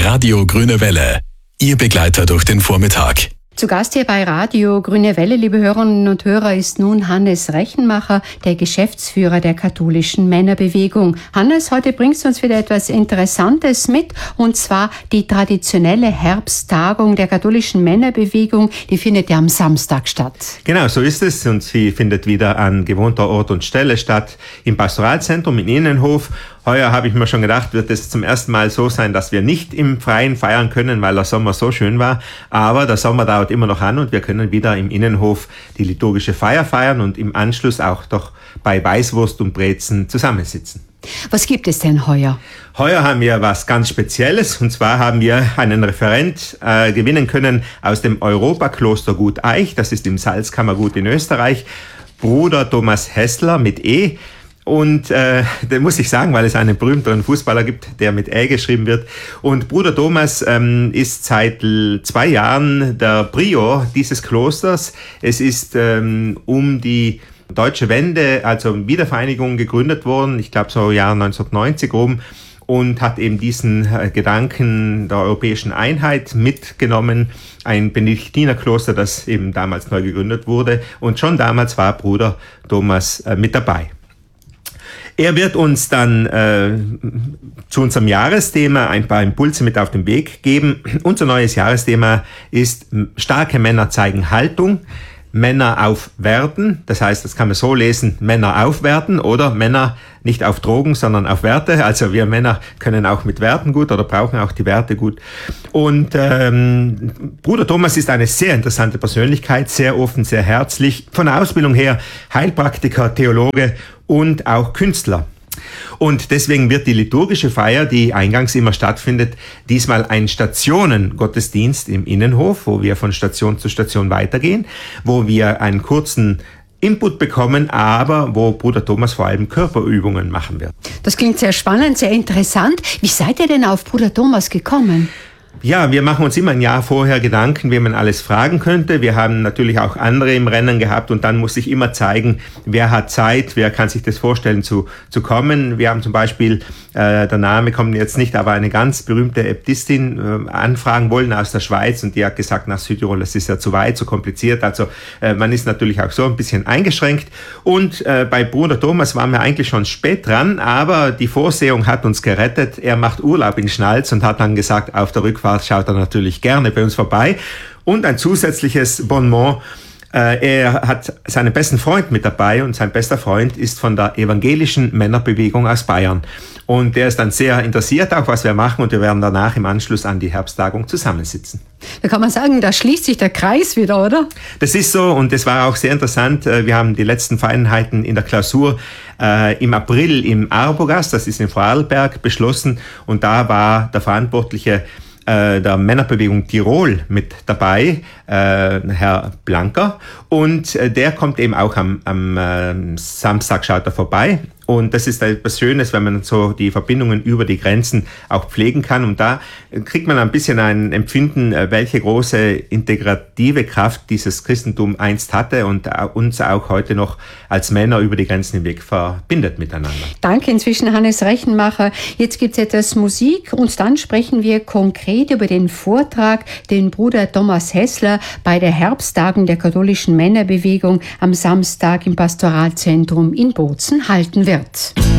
Radio Grüne Welle, Ihr Begleiter durch den Vormittag. Zu Gast hier bei Radio Grüne Welle, liebe Hörerinnen und Hörer, ist nun Hannes Rechenmacher, der Geschäftsführer der katholischen Männerbewegung. Hannes, heute bringst du uns wieder etwas Interessantes mit, und zwar die traditionelle Herbsttagung der katholischen Männerbewegung. Die findet ja am Samstag statt. Genau, so ist es, und sie findet wieder an gewohnter Ort und Stelle statt, im Pastoralzentrum in Innenhof. Heuer habe ich mir schon gedacht, wird es zum ersten Mal so sein, dass wir nicht im Freien feiern können, weil der Sommer so schön war. Aber der Sommer dauert immer noch an und wir können wieder im Innenhof die liturgische Feier feiern und im Anschluss auch doch bei Weißwurst und Brezen zusammensitzen. Was gibt es denn heuer? Heuer haben wir was ganz Spezielles, und zwar haben wir einen Referent gewinnen können aus dem Europakloster Gut Eich. Das ist im Salzkammergut in Österreich. Bruder Thomas Hessler mit E. Und da muss ich sagen, weil es einen berühmteren Fußballer gibt, der mit Ä geschrieben wird. Und Bruder Thomas ist seit 2 Jahren der Prior dieses Klosters. Es ist um die Deutsche Wende, also Wiedervereinigung, gegründet worden. Ich glaube so Jahr 1990 rum. Und hat eben diesen Gedanken der europäischen Einheit mitgenommen. Ein Benediktinerkloster, das eben damals neu gegründet wurde. Und schon damals war Bruder Thomas mit dabei. Er wird uns dann zu unserem Jahresthema ein paar Impulse mit auf den Weg geben. Unser neues Jahresthema ist: Starke Männer zeigen Haltung, Männer aufwerten. Das heißt, das kann man so lesen: Männer aufwerten oder Männer nicht auf Drogen, sondern auf Werte. Also wir Männer können auch mit Werten gut oder brauchen auch die Werte gut. Und Bruder Thomas ist eine sehr interessante Persönlichkeit, sehr offen, sehr herzlich. Von der Ausbildung her Heilpraktiker, Theologe und auch Künstler. Und deswegen wird die liturgische Feier, die eingangs immer stattfindet, diesmal ein Stationengottesdienst im Innenhof, wo wir von Station zu Station weitergehen, wo wir einen kurzen Input bekommen, aber wo Bruder Thomas vor allem Körperübungen machen wird. Das klingt sehr spannend, sehr interessant. Wie seid ihr denn auf Bruder Thomas gekommen? Ja, wir machen uns immer ein Jahr vorher Gedanken, wen man alles fragen könnte. Wir haben natürlich auch andere im Rennen gehabt, und dann muss sich immer zeigen, wer hat Zeit, wer kann sich das vorstellen zu kommen. Wir haben zum Beispiel, der Name kommt jetzt nicht, aber eine ganz berühmte Äbtistin anfragen wollen aus der Schweiz, und die hat gesagt, nach Südtirol, das ist ja zu weit, zu kompliziert. Also man ist natürlich auch so ein bisschen eingeschränkt. Und bei Bruder Thomas waren wir eigentlich schon spät dran, aber die Vorsehung hat uns gerettet. Er macht Urlaub in Schnalz und hat dann gesagt, auf der Rückfahrt schaut er natürlich gerne bei uns vorbei. Und ein zusätzliches Bonbon: er hat seinen besten Freund mit dabei, und sein bester Freund ist von der evangelischen Männerbewegung aus Bayern. Und der ist dann sehr interessiert auch, was wir machen, und wir werden danach im Anschluss an die Herbsttagung zusammensitzen. Da kann man sagen, da schließt sich der Kreis wieder, oder? Das ist so, und es war auch sehr interessant. Wir haben die letzten Feinheiten in der Klausur im April im Arbogast, das ist in Vorarlberg, beschlossen, und da war der Verantwortliche der Männerbewegung Tirol mit dabei, Herr Blanker, und der kommt eben auch am Samstag, schaut er vorbei. Und das ist etwas Schönes, wenn man so die Verbindungen über die Grenzen auch pflegen kann. Und da kriegt man ein bisschen ein Empfinden, welche große integrative Kraft dieses Christentum einst hatte und uns auch heute noch als Männer über die Grenzen hinweg verbindet miteinander. Danke inzwischen, Hannes Rechenmacher. Jetzt gibt es etwas Musik, und dann sprechen wir konkret über den Vortrag, den Bruder Thomas Hessler bei der Herbsttagung der katholischen Männerbewegung am Samstag im Pastoralzentrum in Bozen halten wird.